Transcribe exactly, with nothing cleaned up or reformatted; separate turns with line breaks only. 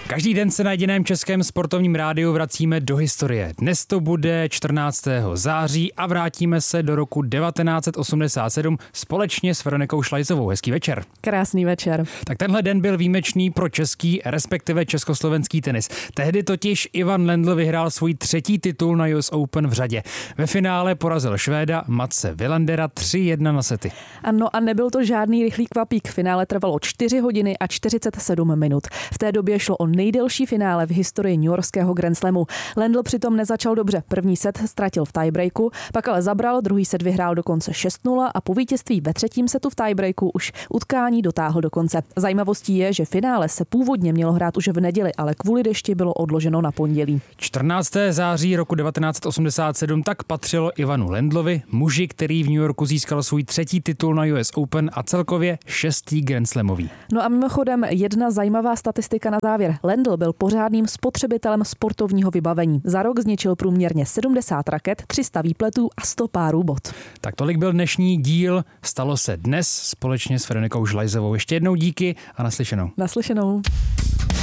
Každý den se na jediném českém sportovním rádiu vracíme do historie. Dnes to bude čtrnáctého září a vrátíme se do roku devatenáct set osmdesát sedm společně s Veronikou Šlajzovou. Hezký večer.
Krásný večer.
Tak tenhle den byl výjimečný pro český, respektive československý tenis. Tehdy totiž Ivan Lendl vyhrál svůj třetí titul na U S Open v řadě. Ve finále porazil Švéda Matse Wilandera tři jedna na sety.
Ano, a nebyl to žádný rychlý kvapík. Finále trvalo čtyři hodiny a čtyřicet sedm minut. V té době šlo o nejdelší finále v historii newyorského Grand Slamu. Lendl přitom nezačal dobře. První set ztratil v tiebreaku, pak ale zabral, druhý set vyhrál dokonce šest nula a po vítězství ve třetím setu v tiebreaku už utkání dotáhl do konce. Zajímavostí je, že finále se původně mělo hrát už v neděli, ale kvůli dešti bylo odloženo na pondělí.
čtrnáctého září roku devatenáct set osmdesát sedm tak patřilo Ivanu Lendlovi, muži, který v New Yorku získal svůj třetí titul na U S Open a celkově šestý Grand Slamový.
No a mimochodem jedna zajímavá statistika na závěr. Lendl byl pořádným spotřebitelem sportovního vybavení. Za rok zničil průměrně sedmdesát raket, tři sta výpletů a sto párů bot.
Tak tolik byl dnešní díl. Stalo se dnes společně s Veronikou Šlajzovou. Ještě jednou díky a naslyšenou.
Naslyšenou.